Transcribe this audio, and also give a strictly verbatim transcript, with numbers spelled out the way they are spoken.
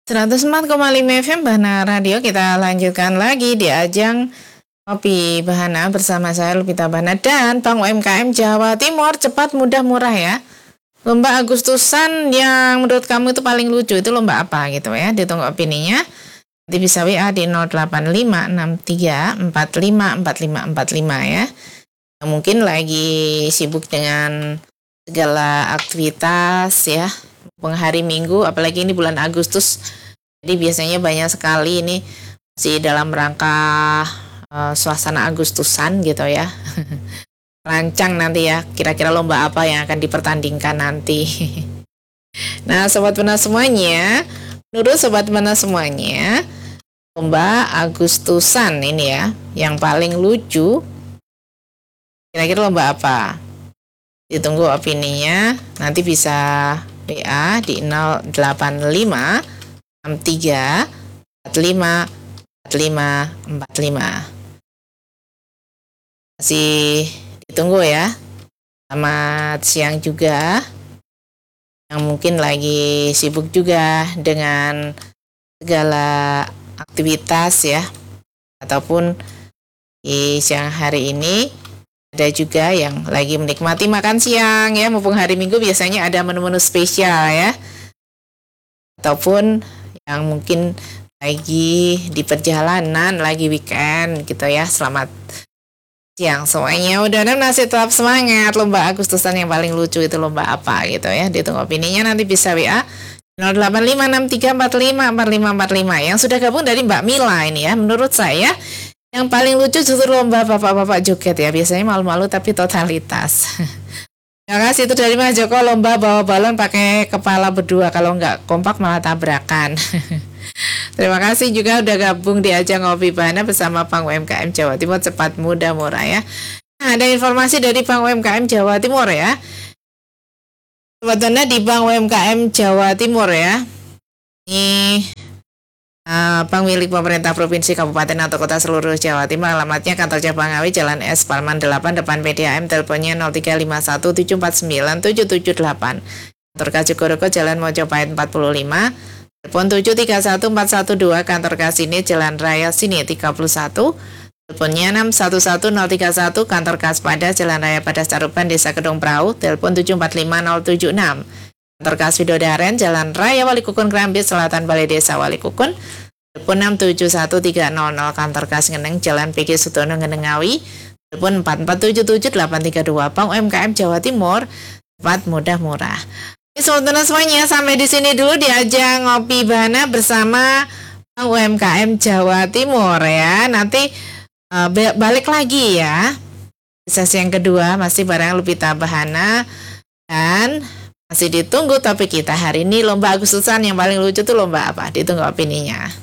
seratus empat koma lima F M Bahana Radio, kita lanjutkan lagi di ajang Ngopi Bahana bersama saya Lupita Bahana dan Bank U M K M Jawa Timur. Cepat, mudah, murah ya. Lomba Agustusan yang menurut kamu itu paling lucu itu lomba apa gitu ya? Ditunggu opininya. Nanti bisa W A di nol delapan lima enam tiga empat lima empat lima empat lima ya. Yang mungkin lagi sibuk dengan segala aktivitas ya. Hari Minggu, apalagi ini bulan Agustus, jadi biasanya banyak sekali ini masih dalam rangka uh, suasana Agustusan gitu ya. Rancang nanti ya, kira-kira lomba apa yang akan dipertandingkan nanti. Nah, Sobat Benar semuanya, menurut Sobat Benar semuanya, lomba Agustusan ini ya, yang paling lucu, kira-kira lomba apa? Ditunggu opininya, nanti bisa W A di nol delapan lima enam tiga empat lima empat lima empat lima. Masih ditunggu ya. Selamat siang juga. Yang mungkin lagi sibuk juga dengan segala aktivitas ya. Ataupun di siang hari ini ada juga yang lagi menikmati makan siang ya, mumpung hari Minggu biasanya ada menu-menu spesial ya. Ataupun yang mungkin lagi di perjalanan, lagi weekend gitu ya. Selamat siang semuanya. Udah masih tetap semangat. Lomba Agustusan yang paling lucu itu lomba apa gitu ya. Ditunggu opininya, nanti bisa W A nol delapan lima enam tiga empat lima empat lima empat lima. Yang sudah gabung dari Mbak Mila ini ya. Menurut saya yang paling lucu justru lomba bapak-bapak joget ya. Biasanya malu-malu tapi totalitas. Terima kasih, itu dari Mas Joko, lomba bawa balon pakai kepala berdua. Kalau nggak kompak malah tabrakan. Terima kasih juga udah gabung di ajang Ngopi Bahana bersama Bank U M K M Jawa Timur. Cepat, mudah, murah ya. Nah, ada informasi dari Bank U M K M Jawa Timur ya. Sebetulnya di Bank U M K M Jawa Timur ya. Ini Uh, bank milik pemerintah provinsi, kabupaten atau kota seluruh Jawa Timur. Alamatnya kantor cabang Ngawi, Jalan S Parman delapan, depan P D A M. Teleponnya nol tiga lima satu tujuh empat sembilan tujuh tujuh delapan. Kantor Kajugoroko, Jalan Mojopahit empat puluh lima. Telepon tujuh tiga satu empat satu dua. Kantor Kasini, Jalan Raya Sini tiga puluh satu. Teleponnya enam satu satu nol tiga satu. Kantor Kaspadas, Jalan Raya Padas Taruban, Desa Kedung Prau. Telepon tujuh empat lima nol tujuh enam. Kantor Kas Widodaren, Jalan Raya Walikukun Krambit Selatan, Balai Desa Walikukun. Telepon enam tujuh satu tiga nol nol. Kantor Kas Ngeneng, Jalan P G Sutono Ngeneng Ngawi. Telepon empat empat tujuh tujuh delapan tiga dua. Bank U M K M Jawa Timur, cepat, mudah, murah. Ini sebetulnya semuanya sampai di sini dulu di ajang Ngopi Bahana bersama Bank U M K M Jawa Timur ya. Nanti uh, balik lagi ya. Sesi yang kedua masih bareng Lupita Bahana dan masih ditunggu topik kita hari ini. Lomba Agustusan yang paling lucu tuh lomba apa? Ditunggu opininya.